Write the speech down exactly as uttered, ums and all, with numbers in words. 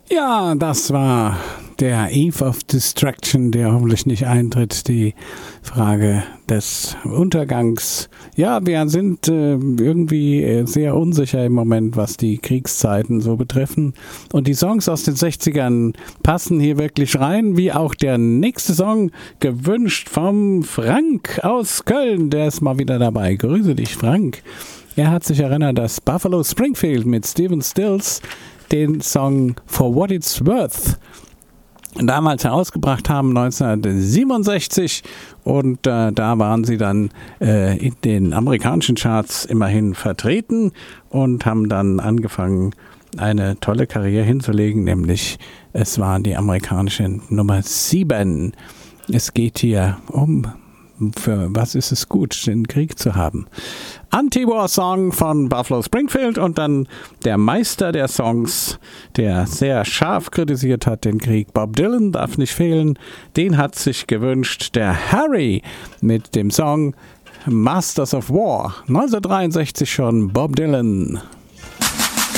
Ja, das war der Eve of Destruction, der hoffentlich nicht eintritt, die Frage des Untergangs. Ja, wir sind äh, irgendwie sehr unsicher im Moment, was die Kriegszeiten so betreffen. Und die Songs aus den sechzigern passen hier wirklich rein, wie auch der nächste Song, gewünscht vom Frank aus Köln. Der ist mal wieder dabei. Grüße dich, Frank. Er hat sich erinnert, dass Buffalo Springfield mit Stephen Stills den Song For What It's Worth damals herausgebracht haben, neunzehnhundertsiebenundsechzig, und äh, da waren sie dann äh, in den amerikanischen Charts immerhin vertreten und haben dann angefangen, eine tolle Karriere hinzulegen, nämlich es war die amerikanische Nummer sieben. Es geht hier um, für was ist es gut, den Krieg zu haben. Anti-War-Song von Buffalo Springfield und dann der Meister der Songs, der sehr scharf kritisiert hat den Krieg. Bob Dylan darf nicht fehlen. Den hat sich gewünscht der Harry mit dem Song Masters of War. neunzehnhundertdreiundsechzig schon Bob Dylan.